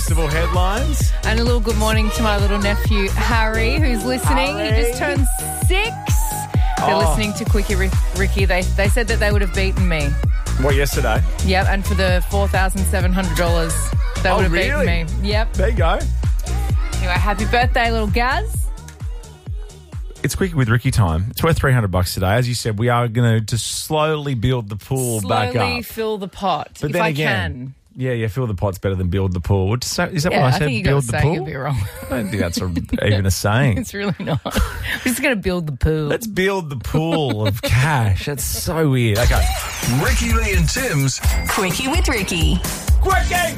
festival headlines. And a little good morning to my little nephew, Harry, who's listening. He just turned 6. They're listening to Quickie Ricky. They said that they would have beaten me. What, yesterday? Yep, and for the $4,700, they would have beaten me. Yep. There you go. Anyway, happy birthday, little Gaz. It's Quickie with Ricky time. It's worth $300 today. As you said, we are going to just slowly build the pool back up. Slowly fill the pot, But if then I again, can. Yeah, fill the pot's better than build the pool. Is that what I said? I think you build got to the say pool? you'd be wrong. I don't think that's even a saying. It's really not. We're just going to build the pool. Let's build the pool of cash. That's so weird. Okay. Ricky Lee and Tim's Quickie with Ricky. Quickie!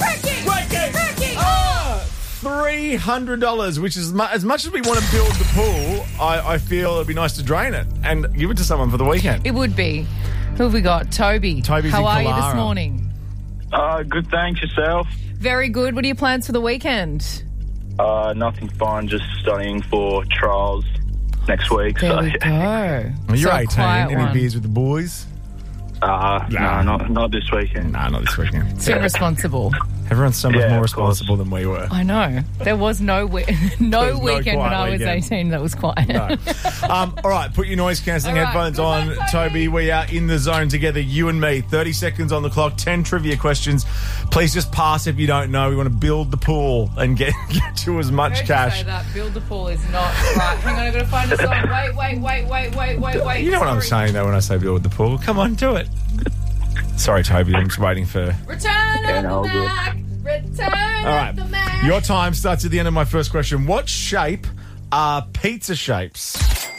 $300, which is as much as we want to build the pool, I feel it'd be nice to drain it and give it to someone for the weekend. It would be. Who have we got? Toby. Toby's How in are you this Killara. morning? Good, thanks. Yourself? Very good. What are your plans for the weekend? Nothing fun, just studying for trials next week. There we go. Well, you're So a 18. quiet Any one. beers with the boys? No, not this weekend. Nah, not this weekend. So irresponsible. Everyone's so much Yeah, more of course. responsible than we were. I know. There was no no weekend when quiet I was weekend. 18 that was quiet. No. All right, put your noise-cancelling All right, headphones good on, one, Toby. We are in the zone together, you and me. 30 seconds on the clock, 10 trivia questions. Please just pass if you don't know. We want to build the pool and get to as much Heard you cash. say that. Build the pool is not right. Hang on, I've got to find a song. Wait. You know what I'm saying, though, when I say build the pool. Come on, do it. Sorry, Toby, I'm just waiting for... Return of no, the good. Mac. Return All right, of the Mac. your time starts at the end of my first question. What shape are pizza shapes?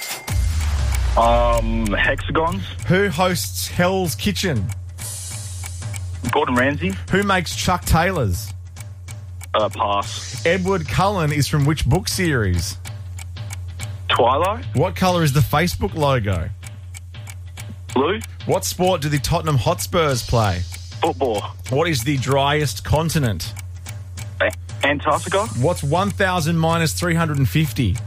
Hexagons. Who hosts Hell's Kitchen? Gordon Ramsay. Who makes Chuck Taylors? Pass. Edward Cullen is from which book series? Twilight. What colour is the Facebook logo? Blue. What sport do the Tottenham Hotspurs play? Football. What is the driest continent? Antarctica. What's 1,000 minus 350?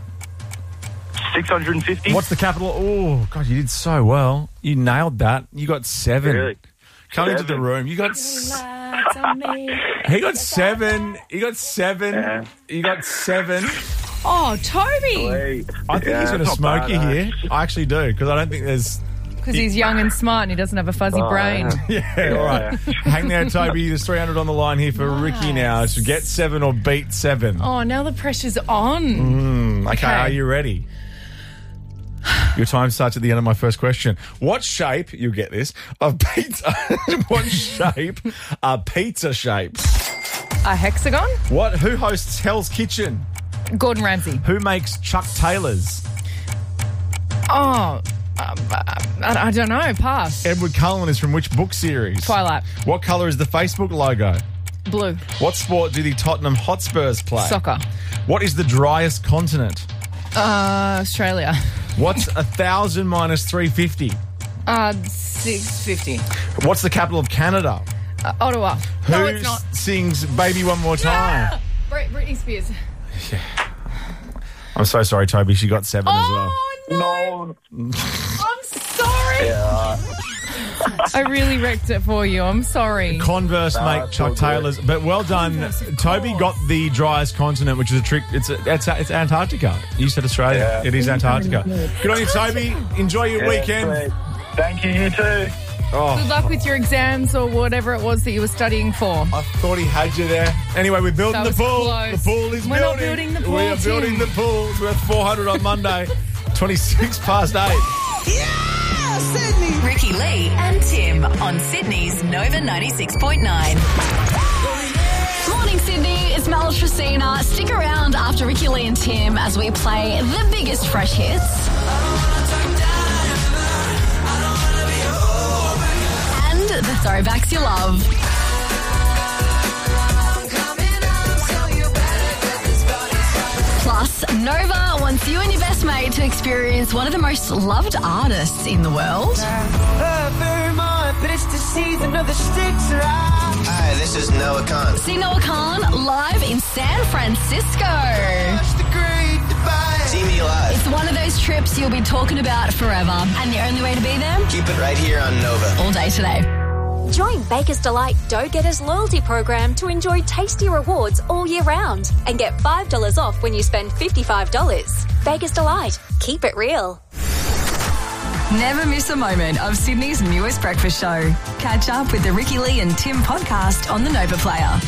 650. What's the capital? Oh, God, you did so well. You nailed that. You got 7. Really? Come into the 7. room. You got... He got 7. He got 7. Yeah. He got 7. Oh, Toby. Sweet. I think he's going to it's not smoke bad, you eh? here. I actually do, because I don't think there's... Because he's young and smart and he doesn't have a fuzzy brain. Yeah, all right. Hang there, Toby. There's 300 on the line here for Ricky now. So get 7 or beat 7. Oh, now the pressure's on. Okay, are you ready? Your time starts at the end of my first question. What shape, you'll get this, of pizza, what shape are pizza shapes? A hexagon? Who hosts Hell's Kitchen? Gordon Ramsay. Who makes Chuck Taylors? Oh, I don't know. Pass. Edward Cullen is from which book series? Twilight. What colour is the Facebook logo? Blue. What sport do the Tottenham Hotspurs play? Soccer. What is the driest continent? Australia. What's 1,000 minus 350? 650. What's the capital of Canada? Ottawa. Who No, it's not. sings Baby One More Time? Britney Spears. I'm so sorry, Toby. She got 7 as well. Oh, no. No. I'm sorry. Yeah. I really wrecked it for you. I'm sorry. Converse make it's Chuck all good. Taylor's. But well done. Converse, of Toby course. got the driest continent, which is a trick. It's Antarctica. You said Australia. Yeah. It is Antarctica. Good on you, Toby. Enjoy your Yeah, weekend. sweet. Thank you, you too. Oh, Good luck with your exams or whatever it was that you were studying for. I thought he had you there. Anyway, we're building That the was pool. close. The pool is We're not building. building the pool, We are Tim. building the pool. It's worth 400 on Monday. 26 past 8. Ricky Lee and Tim on Sydney's Nova 96.9. Morning, Sydney. It's Mel Tracina. Stick around after Ricky Lee and Tim as we play the biggest fresh hits. And the throwbacks you love. Plus, Nova wants you and your best mate to experience one of the most loved artists in the world. Hi, this is Noah Khan. See Noah Khan live in San Francisco. See me live. It's one of those trips you'll be talking about forever. And the only way to be there? Keep it right here on Nova. All day today. Join Baker's Delight Dough Getters loyalty program to enjoy tasty rewards all year round and get $5 off when you spend $55. Baker's Delight. Keep it real. Never miss a moment of Sydney's newest breakfast show. Catch up with the Ricky Lee and Tim podcast on the Nova Player.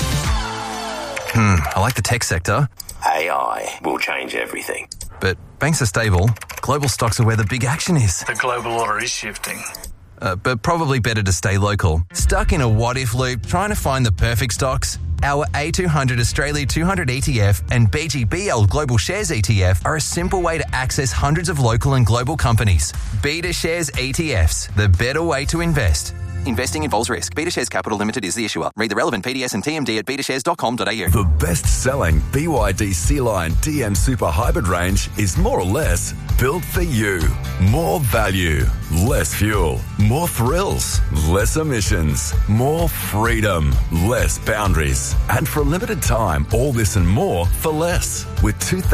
I like the tech sector. AI will change everything. But banks are stable. Global stocks are where the big action is. The global order is shifting. But probably better to stay local. Stuck in a what-if loop trying to find the perfect stocks? Our A200 Australia 200 ETF and BGBL Global Shares ETF are a simple way to access hundreds of local and global companies. Beta Shares ETFs, the better way to invest. Investing involves risk. Beta Shares Capital Limited is the issuer. Read the relevant PDS and TMD at betashares.com.au. The best-selling BYD C-Line DM Super Hybrid range is more or less built for you. More value, less fuel, more thrills, less emissions, more freedom, less boundaries. And for a limited time, all this and more for less. With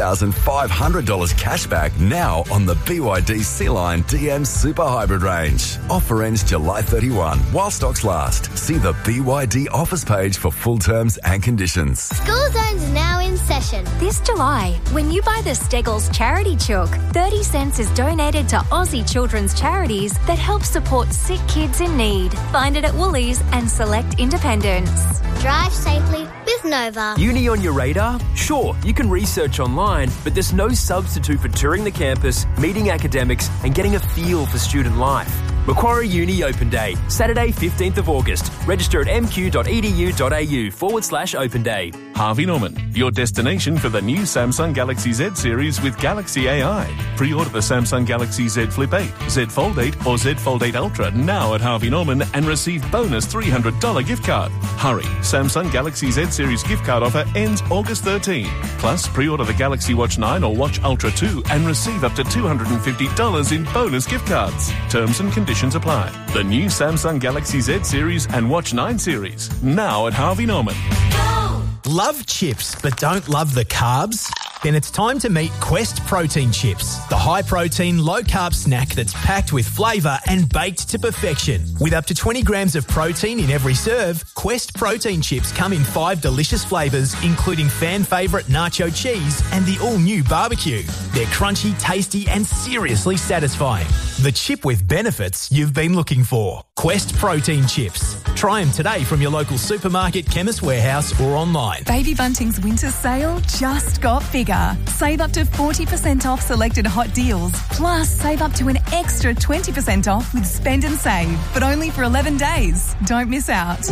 $2,500 cash back now on the BYD C-Line DM Super Hybrid range. Offer ends July 31 while stocks last. See the BYD offers page for full terms and conditions. School Zone's now in session. This July, when you buy the Steggles Charity Chook, 30 cents is donated to Aussie children's charities that help support sick kids in need. Find it at Woolies and select independents. Drive safely with Nova. Uni on your radar? Sure, you can research online, but there's no substitute for touring the campus, meeting academics, and getting a feel for student life. Macquarie Uni Open Day, Saturday 15th of August. Register at mq.edu.au/Open Day. Harvey Norman, your destination for the new Samsung Galaxy Z series with Galaxy AI. Pre-order the Samsung Galaxy Z Flip 8, Z Fold 8 or Z Fold 8 Ultra now at Harvey Norman and receive bonus $300 gift card. Hurry, Samsung Galaxy Z series gift card offer ends August 13. Plus, pre-order the Galaxy Watch 9 or Watch Ultra 2 and receive up to $250 in bonus gift cards. Terms and conditions apply. The new Samsung Galaxy Z series and Watch 9 series, now at Harvey Norman. Love chips but don't love the carbs? Then it's time to meet Quest Protein Chips, the high-protein, low-carb snack that's packed with flavour and baked to perfection. With up to 20 grams of protein in every serve, Quest Protein Chips come in 5 delicious flavours, including fan favourite nacho cheese and the all-new barbecue. They're crunchy, tasty and seriously satisfying. The chip with benefits you've been looking for. Quest Protein Chips. Try them today from your local supermarket, Chemist Warehouse or online. Baby Bunting's winter sale just got bigger. Save up to 40% off selected hot deals. Plus, save up to an extra 20% off with Spend and Save. But only for 11 days. Don't miss out.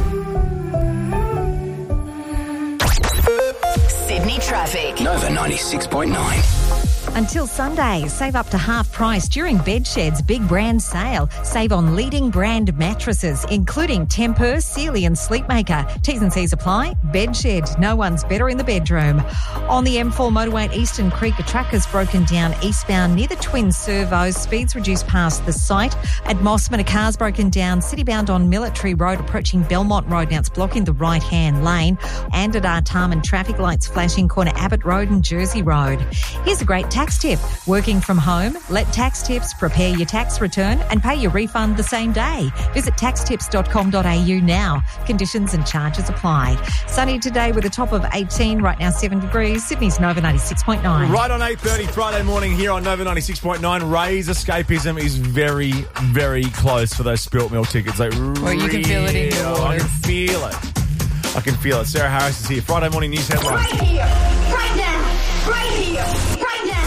Sydney traffic. Nova 96.9. Until Sunday, save up to half price during Bedshed's big brand sale. Save on leading brand mattresses, including Tempur, Sealy and Sleepmaker. T's and C's apply. Bedshed, no one's better in the bedroom. On the M4 motorway at Eastern Creek, a truck has broken down eastbound near the Twin Servos. Speeds reduced past the site. At Mossman, a car's broken down citybound on Military Road approaching Belmont Road. Now it's blocking the right-hand lane. And at Artarmon, traffic lights flashing corner Abbott Road and Jersey Road. Here's a great tax tip. Working from home? Let Tax Tips prepare your tax return and pay your refund the same day. Visit taxtips.com.au now. Conditions and charges apply. Sunny today with a top of 18, right now 7 degrees. Sydney's Nova 96.9. Right on 8:30 Friday morning here on Nova 96.9. Ray's Escapism is very, very close for those spilt milk tickets. Like, well, you can feel it in your I waters. can feel it. I can feel it. Sarah Harris is here. Friday morning news headlines. Right here, right now, right here, right now.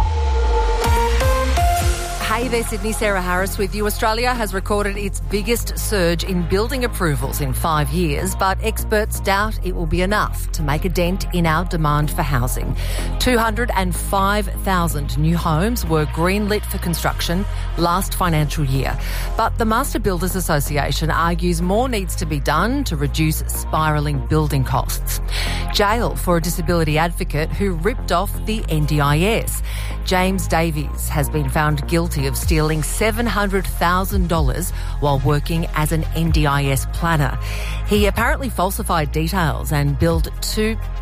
Hey there, Sydney. Sarah Harris with you. Australia has recorded its biggest surge in building approvals in 5 years, but experts doubt it will be enough to make a dent in our demand for housing. 205,000 new homes were greenlit for construction last financial year. But the Master Builders Association argues more needs to be done to reduce spiralling building costs. Jail for a disability advocate who ripped off the NDIS. James Davies has been found guilty of stealing $700,000 while working as an NDIS planner. He apparently falsified details and billed two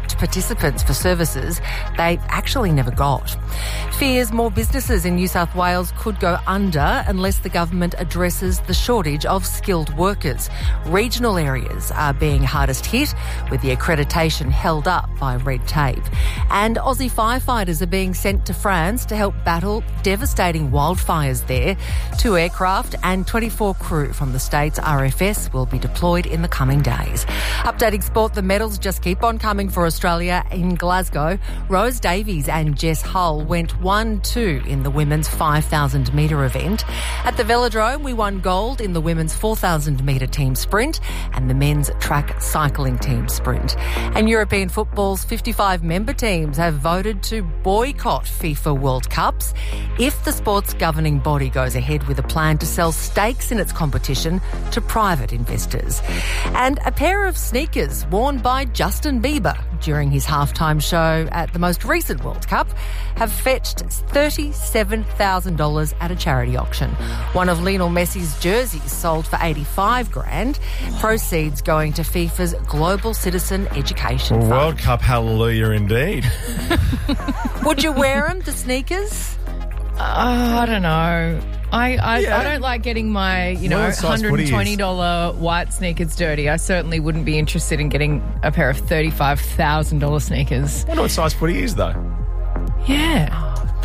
tipped participants for services they actually never got. Fears more businesses in New South Wales could go under unless the government addresses the shortage of skilled workers. Regional areas are being hardest hit, with the accreditation held up by red tape. And Aussie firefighters are being sent to France to help battle devastating wildfires there. 2 aircraft and 24 crew from the state's RFS will be deployed in the coming days. Updating sport, the medals just keep on coming for Australia in Glasgow. Rose Davies and Jess Hull went 1-2 in the women's 5,000 metre event. At the Velodrome, we won gold in the women's 4,000 metre team sprint and the men's track cycling team sprint. And European football's 55 member teams have voted to boycott FIFA World Cups if the sport's governing body goes ahead with a plan to sell stakes in its competition to private investors. And a pair of sneakers worn by Justin Bieber during his halftime show at the most recent World Cup have fetched $37,000 at a charity auction. One of Lionel Messi's jerseys sold for $85,000, proceeds going to FIFA's Global Citizen Education Fund. World Cup hallelujah indeed. Would you wear them, the sneakers? I don't know. I don't like getting my, $120 white sneakers dirty. I certainly wouldn't be interested in getting a pair of $35,000 sneakers. I wonder what size footy is, though. Yeah.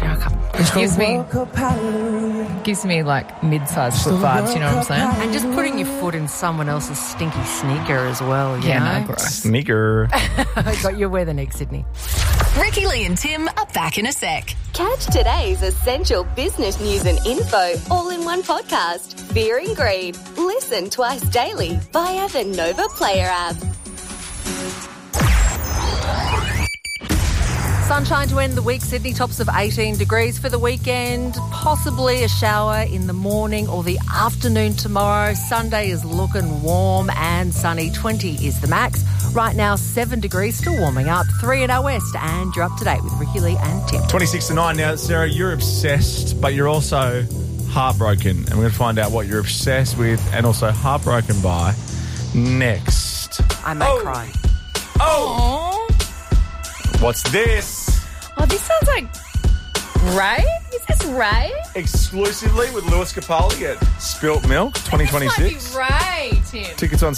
Gives me like mid-sized foot vibes, you know what I'm saying? And just putting your foot in someone else's stinky sneaker as well, you know? No, gross. Sneaker. I got your weather next, Sydney. Ricky Lee and Tim are back in a sec. Catch today's essential business news and info all in one podcast. Fear and Greed. Listen twice daily via the Nova Player app. Sunshine to end the week. Sydney tops of 18 degrees for the weekend. Possibly a shower in the morning or the afternoon tomorrow. Sunday is looking warm and sunny. 20 is the max. Right now, 7 degrees, still warming up. 3 in our west. And you're up to date with Ricky Lee and Tim. 26 to 9 now. Sarah, you're obsessed, but you're also heartbroken. And we're going to find out what you're obsessed with and also heartbroken by next. I may cry. Oh! What's this? Oh, this sounds like Ray? Is this Ray? Exclusively with Lewis Capaldi at Spilt Milk 2026. This might be Ray, Tim. Tickets on